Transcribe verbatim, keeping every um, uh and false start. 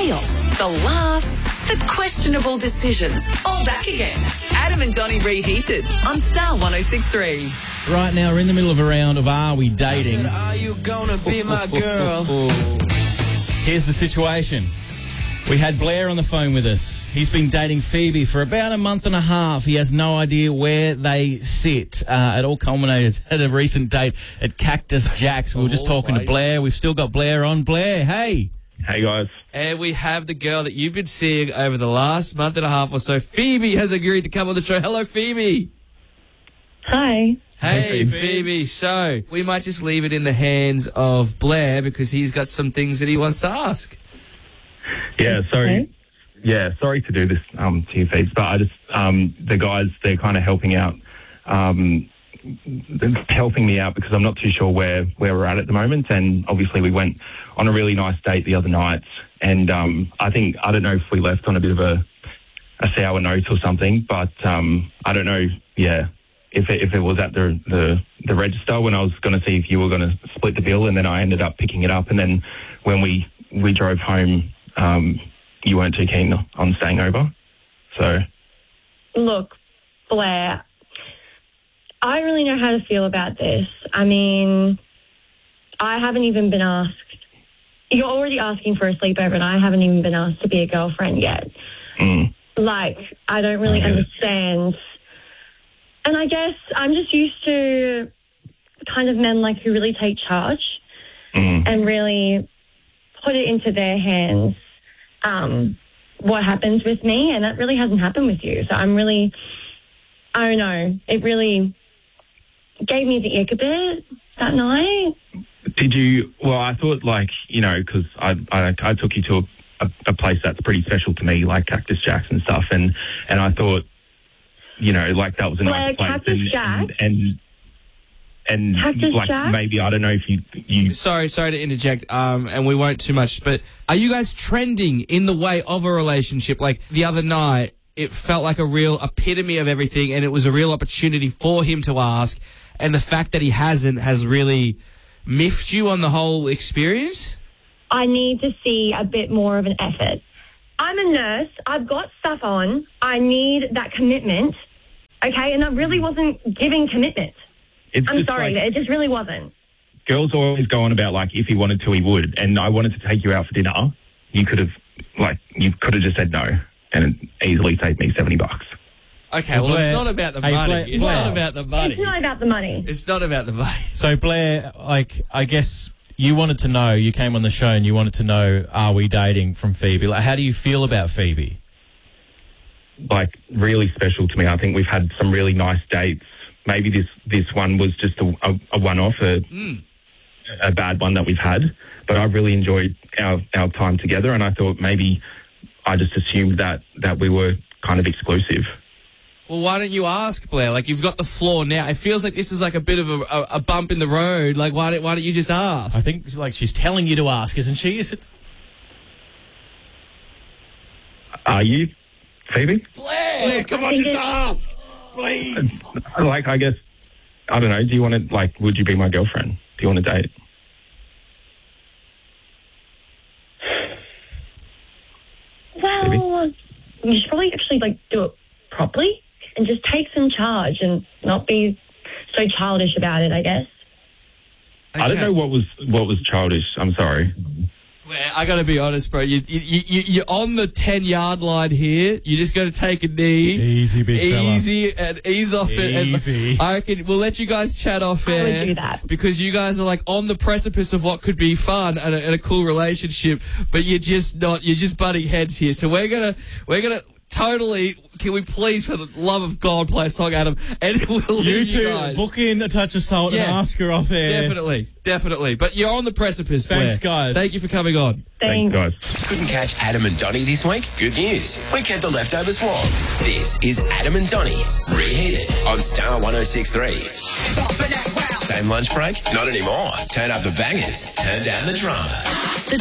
chaos, the laughs, the questionable decisions, all back again. Adam and Donnie reheated on Star one oh six three. Right now, we're in the middle of a round of Are We Dating? Are you gonna be my girl? Here's the situation. We had Blair on the phone with us. He's been dating Phoebe for about a month and a half. He has no idea where they sit. Uh, it all culminated at a recent date at Cactus Jack's. We were just talking to Blair. We've still got Blair on. Blair, hey. Hey, guys. And we have the girl that you've been seeing over the last month and a half or so. Phoebe has agreed to come on the show. Hello, Phoebe. Hi. Hey, Phoebe. So, we might just leave it in the hands of Blair because he's got some things that he wants to ask. Yeah, sorry. Yeah, sorry to do this um, to you, Phoebe, but I just, um, the guys, they're kind of helping out, um, helping me out because I'm not too sure where, where we're at at the moment. And obviously we went on a really nice date the other night. And um, I think, I don't know if we left on a bit of a, a sour note or something, but um, I don't know, yeah, if it, if it was at the, the, the register when I was going to see if you were going to split the bill, and then I ended up picking it up. And then when we, we drove home, um, you weren't too keen on staying over. So, look, Blair, I don't really know how to feel about this. I mean, I haven't even been asked. You're already asking for a sleepover, and I haven't even been asked to be a girlfriend yet. Mm. Like, I don't really I understand. And I guess I'm just used to kind of men like who really take charge mm. and really put it into their hands. Um, what happens with me, and that really hasn't happened with you. So I'm really, I don't know, it really gave me the ick a bit that night. Did you, well, I thought like, you know, because I, I I took you to a, a, a place that's pretty special to me, like Cactus Jack's and stuff, and, and I thought, you know, like that was a Blair, nice place. Cactus and, Jack? and, and And Cactus like Jack? maybe, I don't know if you, you... Sorry, sorry to interject, um, and we won't too much, but are you guys trending in the way of a relationship? Like the other night, it felt like a real epitome of everything, and it was a real opportunity for him to ask, and the fact that he hasn't has really miffed you on the whole experience? I need to see a bit more of an effort. I'm a nurse. I've got stuff on. I need that commitment, okay? And I really wasn't giving commitment. It's I'm just sorry, like, it just really wasn't. girls always go on about, like, if he wanted to, he would. And I wanted to take you out for dinner. You could have, like, you could have just said no and easily saved me seventy bucks. Okay, well, Blair, it's not about the hey, money. Blair, it's Blair. not about the money. It's not about the money. It's not about the money. So, Blair, like, I guess you wanted to know, you came on the show and you wanted to know, are we dating from Phoebe? Like, how do you feel about Phoebe? Like, really special to me. I think we've had some really nice dates. Maybe this, this one was just a, a, a one-off, a, Mm. a bad one that we've had. But I really enjoyed our, our time together, and I thought maybe I just assumed that, that we were kind of exclusive. Well, why don't you ask, Blair? Like, you've got the floor now. It feels like this is like a bit of a, a, a bump in the road. Like, why don't, why don't you just ask? I think, like, she's telling you to ask, isn't she? Is it? Are you, Phoebe? Blair, come on, just ask. Please. Like, I guess, I don't know, do you want to, like, would you be my girlfriend? Do you want to date? Well, you should probably actually, like, do it properly and just take some charge and not be so childish about it, I guess. Okay. I don't know what was what was childish. I'm sorry. Blair, I gotta be honest, bro. You, you, you, you're on the ten-yard line here. You just gotta take a knee. Easy, big fella. Easy, and ease off it. Easy. And I reckon we'll let you guys chat off I would air. do that. Because you guys are, like, on the precipice of what could be fun and a, and a cool relationship, but you're just not, you're just butting heads here. So we're gonna, we're gonna totally, can we please, for the love of God, play a song, Adam? And we'll You leave two you guys. book in a touch of salt Yeah. and ask her off air. Definitely, definitely. But you're on the precipice, Thanks, Blair. guys. Thank you for coming on. Thanks, guys. Couldn't catch Adam and Donnie this week? Good news. We kept the leftovers warm. This is Adam and Donnie, reheated on Star one oh six three. Same lunch break? Not anymore. Turn up the bangers. Turn down the drama.